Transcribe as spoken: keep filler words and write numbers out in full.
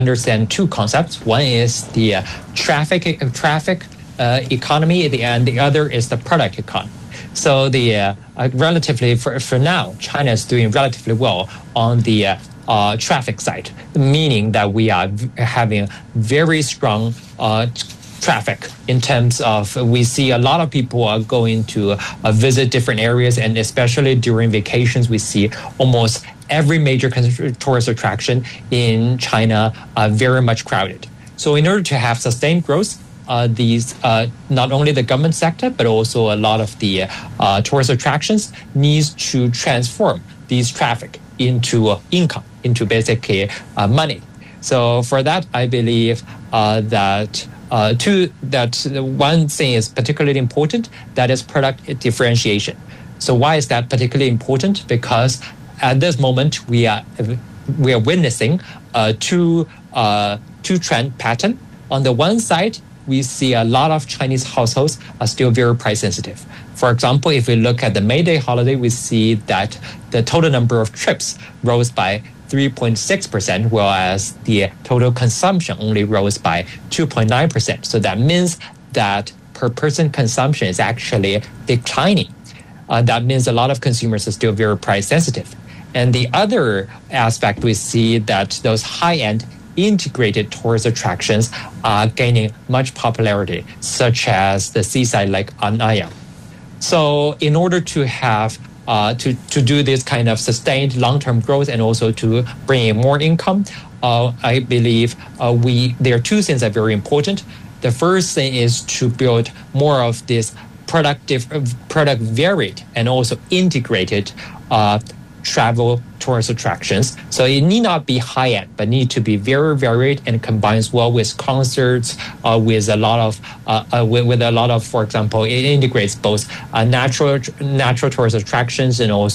understand two concepts. One is the uh, traffic traffic uh, economy, and the other is the product economy. So the uh, uh, relatively for, for now, China is doing relatively well on the uh, uh, traffic side, meaning that we are v- having very strong uh, traffic in terms of we see a lot of people are going to uh, visit different areas, and especially during vacations, we see almost every major tourist attraction in China are very much crowded. So in order to have sustained growth, uh, these uh, not only the government sector, but also a lot of the uh, tourist attractions needs to transform these traffic into uh, income, into basically uh, money. So for that, I believe uh, that uh, two, that one thing is particularly important, that is product differentiation. So why is that particularly important? Because at this moment, we are we are witnessing uh, two uh, two trend pattern. On the one side, we see a lot of Chinese households are still very price sensitive. For example, if we look at the May Day holiday, we see that the total number of trips rose by three point six percent, whereas the total consumption only rose by two point nine percent. So that means that per person consumption is actually declining. Uh, that means a lot of consumers are still very price sensitive. And the other aspect, we see that those high-end integrated tourist attractions are gaining much popularity, such as the seaside like Anaya. So in order to have uh, to, to do this kind of sustained long-term growth and also to bring in more income, uh, I believe uh, we there are two things that are very important. The first thing is to build more of this productive, product varied and also integrated uh, travel tourist attractions. So it need not be high-end, but need to be very varied and combines well with concerts, uh, with a lot of, uh, uh, with, with a lot of, for example, it integrates both uh, natural natural tourist attractions and also